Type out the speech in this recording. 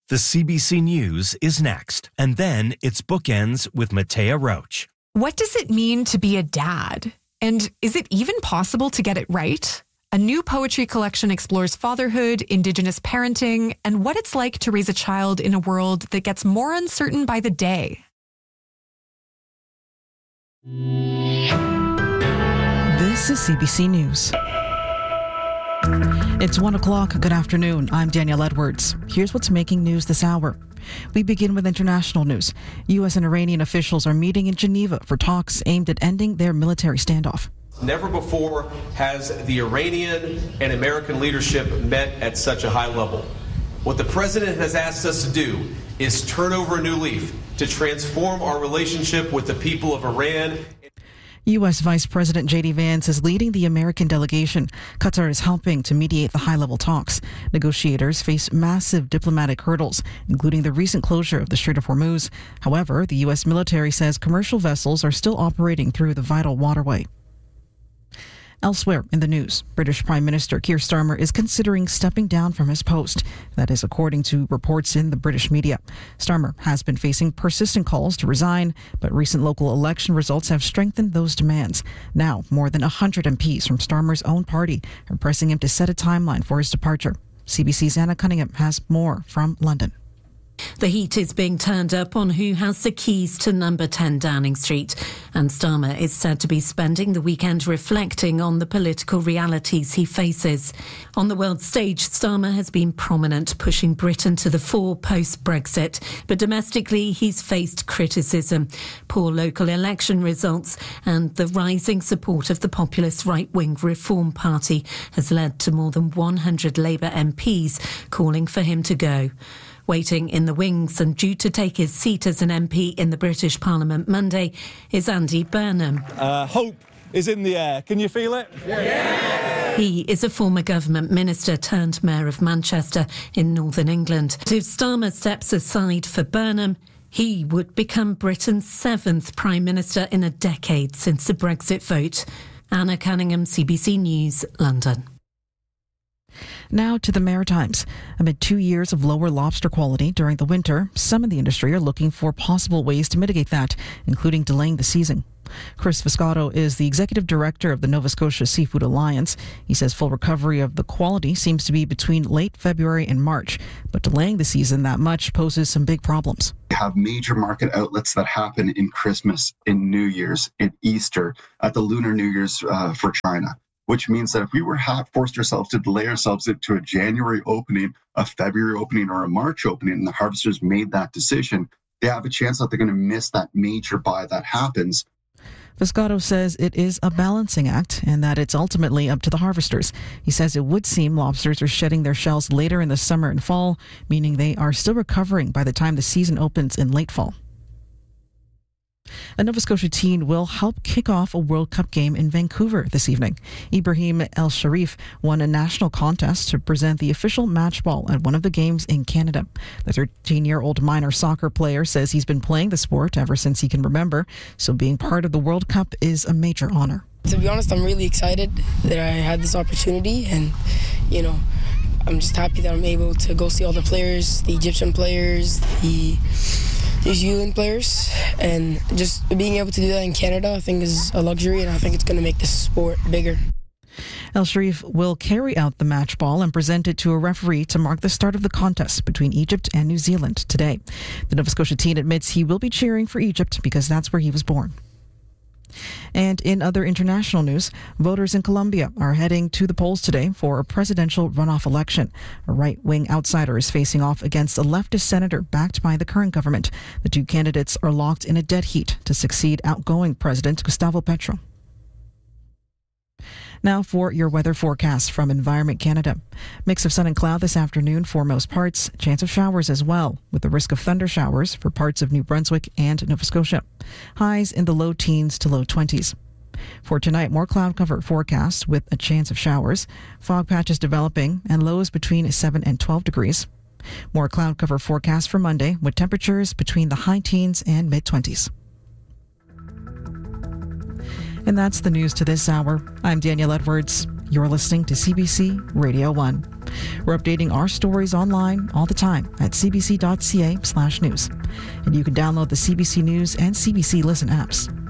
The CBC News is next, and then it's Bookends with Matea Roach. What does it mean to be a dad? And is it even possible to get it right? A new poetry collection explores fatherhood, Indigenous parenting, and what it's like to raise a child in a world that gets more uncertain by the day. This is CBC News. It's 1 o'clock. Good afternoon. I'm Danielle Edwards. Here's what's making news this hour. We begin with international news. U.S. and Iranian officials are meeting in Geneva for talks aimed at ending their military standoff. Never before has the Iranian and American leadership met at such a high level. What the president has asked us to do is turn over a new leaf to transform our relationship with the people of Iran. U.S. Vice President J.D. Vance is leading the American delegation. Qatar is helping to mediate the high-level talks. Negotiators face massive diplomatic hurdles, including the recent closure of the Strait of Hormuz. However, the U.S. military says commercial vessels are still operating through the vital waterway. Elsewhere in the news, British Prime Minister Keir Starmer is considering stepping down from his post. That is according to reports in the British media. Starmer has been facing persistent calls to resign, but recent local election results have strengthened those demands. Now, more than 100 MPs from Starmer's own party are pressing him to set a timeline for his departure. CBC's Anna Cunningham has more from London. The heat is being turned up on who has the keys to number 10 Downing Street, and Starmer is said to be spending the weekend reflecting on the political realities he faces. On the world stage, Starmer has been prominent, pushing Britain to the fore post-Brexit, but domestically he's faced criticism. Poor local election results and the rising support of the populist right-wing Reform Party has led to more than 100 Labour MPs calling for him to go. Waiting in the wings and due to take his seat as an MP in the British Parliament Monday is Andy Burnham. Hope is in the air. Can you feel it? Yeah. He is a former government minister turned mayor of Manchester in northern England. If Starmer steps aside for Burnham, he would become Britain's 7th Prime Minister in a decade since the Brexit vote. Anna Cunningham, CBC News, London. Now to the Maritimes. Amid 2 years of lower lobster quality during the winter, some in the industry are looking for possible ways to mitigate that, including delaying the season. Chris Viscato is the executive director of the Nova Scotia Seafood Alliance. He says full recovery of the quality seems to be between late February and March, but delaying the season that much poses some big problems. We have major market outlets that happen in Christmas, in New Year's, in Easter, at the Lunar New Year's for China. Which means that if we were forced ourselves to delay ourselves into a January opening, a February opening, or a March opening, and the harvesters made that decision, they have a chance that they're going to miss that major buy that happens. Viscato says it is a balancing act and that it's ultimately up to the harvesters. He says it would seem lobsters are shedding their shells later in the summer and fall, meaning they are still recovering by the time the season opens in late fall. A Nova Scotia teen will help kick off a World Cup game in Vancouver this evening. Ibrahim El Sharif won a national contest to present the official match ball at one of the games in Canada. The 13-year-old minor soccer player says he's been playing the sport ever since he can remember, so being part of the World Cup is a major honor. To be honest, I'm really excited that I had this opportunity, and, I'm just happy that I'm able to go see all the players, the Egyptian players, the New Zealand players, and just being able to do that in Canada, I think is a luxury, and I think it's going to make this sport bigger. El Sharif will carry out the match ball and present it to a referee to mark the start of the contest between Egypt and New Zealand today. The Nova Scotia teen admits he will be cheering for Egypt because that's where he was born. And in other international news, voters in Colombia are heading to the polls today for a presidential runoff election. A right-wing outsider is facing off against a leftist senator backed by the current government. The two candidates are locked in a dead heat to succeed outgoing President Gustavo Petro. Now for your weather forecast from Environment Canada. Mix of sun and cloud this afternoon for most parts. Chance of showers as well, with the risk of thunder showers for parts of New Brunswick and Nova Scotia. Highs in the low teens to low 20s. For tonight, more cloud cover forecast with a chance of showers. Fog patches developing and lows between 7 and 12 degrees. More cloud cover forecast for Monday with temperatures between the high teens and mid-20s. And that's the news to this hour. I'm Danielle Edwards. You're listening to CBC Radio 1. We're updating our stories online all the time at cbc.ca/news. And you can download the CBC News and CBC Listen apps.